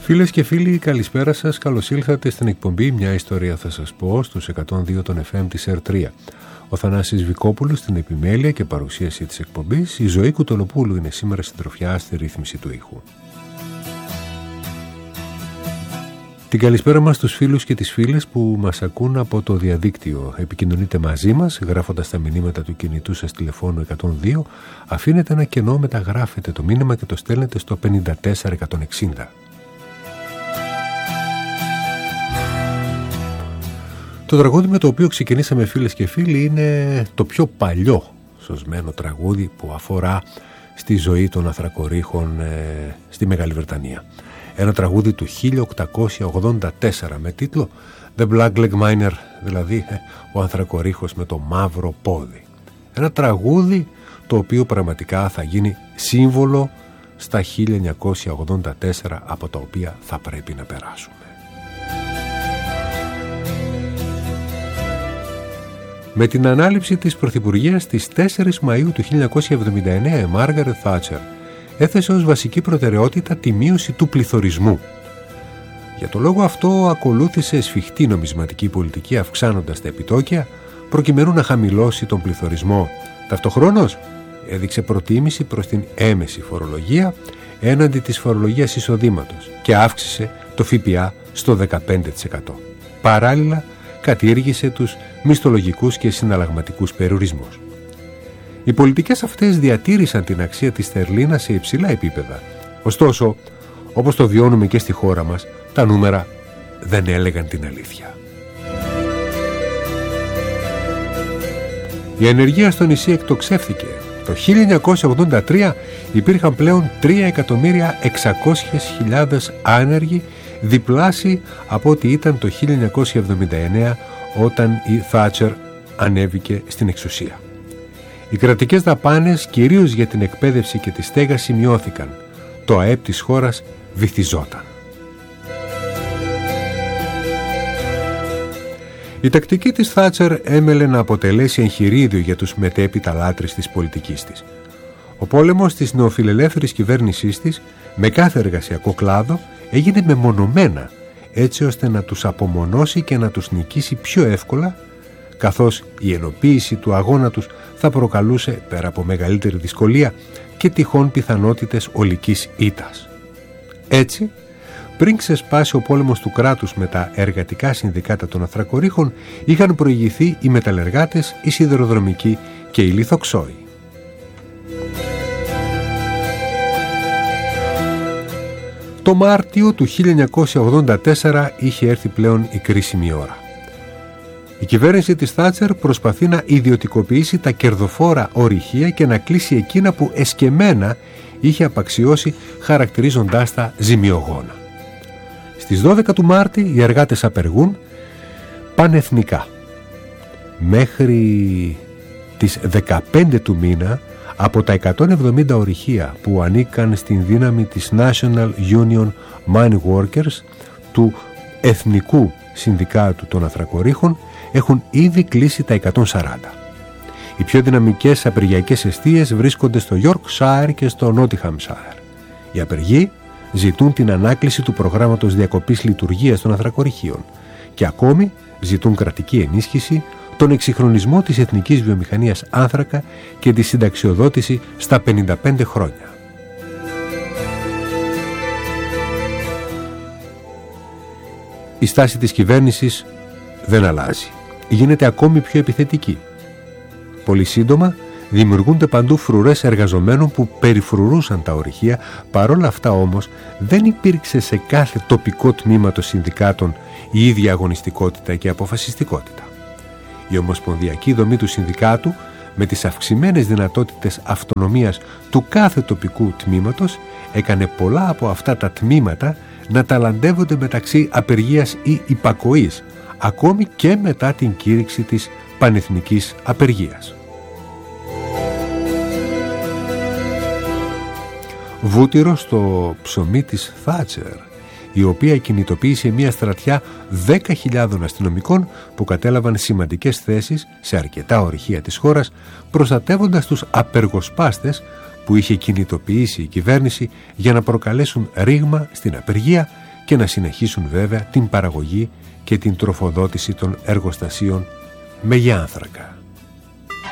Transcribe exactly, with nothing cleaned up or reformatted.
Φίλες και φίλοι, καλησπέρα σας. Καλώς ήλθατε στην εκπομπή «Μια ιστορία θα σας πω» στους εκατόν δύο των εφ εμ της ερ τρία. Ο Θανάσης Βικόπουλος στην επιμέλεια και παρουσίαση της εκπομπής. Η Ζωή Κουτολοπούλου είναι σήμερα συντροφιά στη ρύθμιση του ήχου. Την καλησπέρα μας στους φίλους και τις φίλες που μας ακούν από το διαδίκτυο. Επικοινωνείτε μαζί μας γράφοντας τα μηνύματα του κινητού σας τηλεφώνου εκατόν δύο, αφήνετε ένα κενό, μεταγράφετε το μήνυμα και το στέλνετε στο πενήντα τέσσερα εκατόν εξήντα. Το τραγούδι με το οποίο ξεκινήσαμε, φίλες και φίλοι, είναι το πιο παλιό σωσμένο τραγούδι που αφορά στη ζωή των Αθρακορίχων ε, στη Μεγάλη Βρετανία. Ένα τραγούδι του χίλια οκτακόσια ογδόντα τέσσερα με τίτλο The Black Leg Miner, δηλαδή ε, ο Ανθρακορίχος με το μαύρο πόδι. Ένα τραγούδι το οποίο πραγματικά θα γίνει σύμβολο στα χίλια εννιακόσια ογδόντα τέσσερα από τα οποία θα πρέπει να περάσουμε. Με την ανάληψη της πρωθυπουργίας στις τέσσερις Μαΐου του χίλια εννιακόσια εβδομήντα εννέα, η Μάργαρετ Θάτσερ έθεσε ως βασική προτεραιότητα τη μείωση του πληθωρισμού. Για το λόγο αυτό ακολούθησε σφιχτή νομισματική πολιτική, αυξάνοντας τα επιτόκια προκειμένου να χαμηλώσει τον πληθωρισμό. Ταυτοχρόνως έδειξε προτίμηση προς την έμεση φορολογία έναντι της φορολογίας εισοδήματος και αύξησε το ΦΠΑ στο δεκαπέντε τοις εκατό. Παράλληλα κατήργησε τους μισθολογικούς και συναλλαγματικούς περιορισμούς. Οι πολιτικές αυτές διατήρησαν την αξία της στερλίνας σε υψηλά επίπεδα. Ωστόσο, όπως το βιώνουμε και στη χώρα μας, τα νούμερα δεν έλεγαν την αλήθεια. Η ανεργία στο νησί εκτοξεύθηκε. Το χίλια εννιακόσια ογδόντα τρία υπήρχαν πλέον τρία εκατομμύρια εξακόσιες χιλιάδες άνεργοι, διπλάσιοι από ό,τι ήταν το χίλια εννιακόσια εβδομήντα εννέα όταν η Θάτσερ ανέβηκε στην εξουσία. Οι κρατικές δαπάνες, κυρίως για την εκπαίδευση και τη στέγαση, μειώθηκαν. Το ΑΕΠ της χώρας βυθιζόταν. Η τακτική της Θάτσερ έμελε να αποτελέσει εγχειρίδιο για τους μετέπειτα λάτρεις της πολιτικής της. Ο πόλεμος της νεοφιλελεύθερης κυβέρνησής της με κάθε εργασιακό κλάδο έγινε μεμονωμένα, έτσι ώστε να τους απομονώσει και να τους νικήσει πιο εύκολα, καθώς η ενοποίηση του αγώνα τους θα προκαλούσε, πέρα από μεγαλύτερη δυσκολία, και τυχόν πιθανότητες ολικής ήττας. Έτσι, πριν ξεσπάσει ο πόλεμος του κράτους με τα εργατικά συνδικάτα των Αθρακορίχων, είχαν προηγηθεί οι μεταλλεργάτες, οι σιδηροδρομικοί και οι λιθοξόοι. Το Μάρτιο του χίλια εννιακόσια ογδόντα τέσσερα είχε έρθει πλέον η κρίσιμη ώρα. Η κυβέρνηση της Θάτσερ προσπαθεί να ιδιωτικοποιήσει τα κερδοφόρα ορυχεία και να κλείσει εκείνα που εσκεμμένα είχε απαξιώσει, χαρακτηρίζοντάς τα ζημιογόνα. Στις δώδεκα του Μάρτη οι εργάτες απεργούν πανεθνικά. Μέχρι τις δεκαπέντε του μήνα, από τα εκατόν εβδομήντα ορυχεία που ανήκαν στην δύναμη της National Union Mine Workers, του Εθνικού Συνδικάτου των Αθρακορίχων, έχουν ήδη κλείσει τα εκατόν σαράντα. Οι πιο δυναμικές απεργιακές εστίες βρίσκονται στο Yorkshire και στο Nottinghamshire. Οι απεργοί ζητούν την ανάκληση του προγράμματος διακοπής λειτουργίας των Αθρακοριχείων και ακόμη ζητούν κρατική ενίσχυση, τον εξυγχρονισμό της εθνικής βιομηχανίας άνθρακα και τη συνταξιοδότηση στα πενήντα πέντε χρόνια. Η στάση της κυβέρνησης δεν αλλάζει. Γίνεται ακόμη πιο επιθετική. Πολύ σύντομα δημιουργούνται παντού φρουρές εργαζομένων που περιφρουρούσαν τα ορυχεία. Παρόλα αυτά όμως δεν υπήρξε σε κάθε τοπικό τμήμα των συνδικάτων η ίδια αγωνιστικότητα και αποφασιστικότητα. Η ομοσπονδιακή δομή του συνδικάτου, με τις αυξημένες δυνατότητες αυτονομίας του κάθε τοπικού τμήματος, έκανε πολλά από αυτά τα τμήματα να ταλαντεύονται μεταξύ απεργίας ή υπακοής, ακόμη και μετά την κήρυξη της πανεθνικής απεργίας. Βούτυρο στο ψωμί της Θάτσερ, η οποία κινητοποίησε μια στρατιά δέκα χιλιάδων αστυνομικών που κατέλαβαν σημαντικές θέσεις σε αρκετά ορυχεία της χώρας, προστατεύοντας τους απεργοσπάστες που είχε κινητοποιήσει η κυβέρνηση για να προκαλέσουν ρήγμα στην απεργία και να συνεχίσουν βέβαια την παραγωγή και την τροφοδότηση των εργοστασίων με γιάνθρακα.